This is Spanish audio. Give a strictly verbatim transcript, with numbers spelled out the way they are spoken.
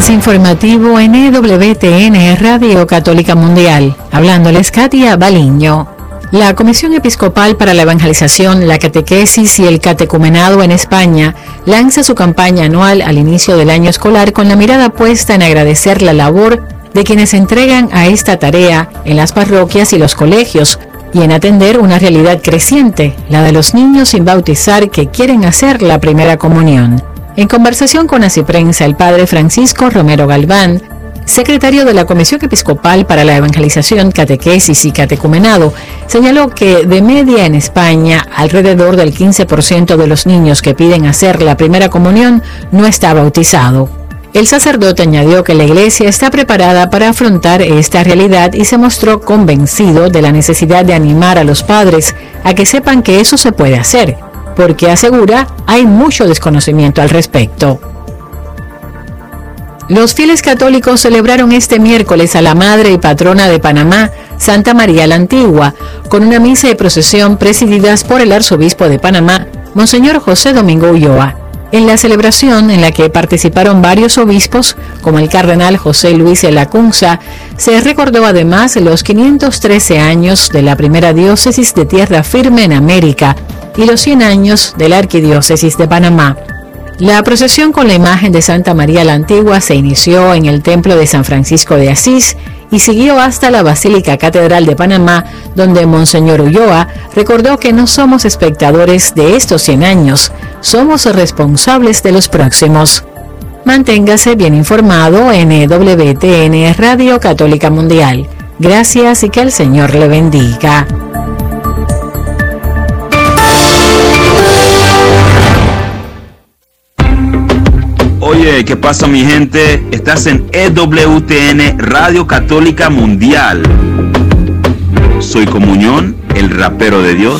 Flash informativo en E W T N Radio Católica Mundial. Hablándoles Katia Baliño. La Comisión Episcopal para la Evangelización, la Catequesis y el Catecumenado en España lanza su campaña anual al inicio del año escolar con la mirada puesta en agradecer la labor de quienes se entregan a esta tarea en las parroquias y los colegios y en atender una realidad creciente, la de los niños sin bautizar que quieren hacer la primera comunión. En conversación con Así Prensa, el padre Francisco Romero Galván, secretario de la Comisión Episcopal para la Evangelización, Catequesis y Catecumenado, señaló que de media en España, alrededor del quince por ciento de los niños que piden hacer la primera comunión no está bautizado. El sacerdote añadió que la Iglesia está preparada para afrontar esta realidad y se mostró convencido de la necesidad de animar a los padres a que sepan que eso se puede hacer, porque asegura hay mucho desconocimiento al respecto. Los fieles católicos celebraron este miércoles a la madre y patrona de Panamá, Santa María la Antigua, con una misa y procesión presididas por el arzobispo de Panamá, Monseñor José Domingo Ulloa. En la celebración, en la que participaron varios obispos, como el cardenal José Luis Lacunza, se recordó además los quinientos trece años de la primera diócesis de tierra firme en América y los cien años de la arquidiócesis de Panamá. La procesión con la imagen de Santa María la Antigua se inició en el templo de San Francisco de Asís y siguió hasta la Basílica Catedral de Panamá, donde Monseñor Ulloa recordó que no somos espectadores de estos cien años, somos responsables de los próximos. Manténgase bien informado en E W T N Radio Católica Mundial. Gracias y que el Señor le bendiga. Oye, ¿qué pasa, mi gente? Estás en E W T N Radio Católica Mundial. Soy Comunión, el rapero de Dios.